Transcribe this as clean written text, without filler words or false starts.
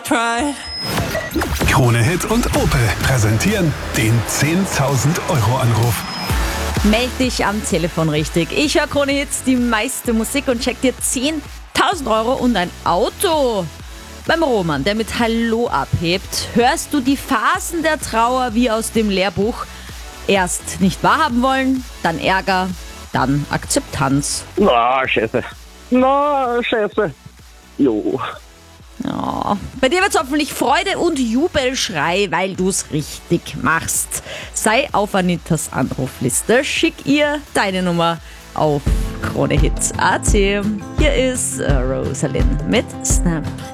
pride. Krone Hit und Opel präsentieren den 10.000-Euro-Anruf. Meld dich am Telefon richtig. Ich höre Krone Hits, die meiste Musik und check dir 10.000 Euro und ein Auto. Beim Roman, der mit Hallo abhebt, hörst du die Phasen der Trauer wie aus dem Lehrbuch. Erst nicht wahrhaben wollen, dann Ärger, dann Akzeptanz. Na, Scheiße. Jo. Ja. Bei dir wird's hoffentlich Freude und Jubelschrei, weil du's richtig machst. Sei auf Anitas Anrufliste, schick ihr deine Nummer auf KroneHits.at. Hier ist Rosalind mit Snap.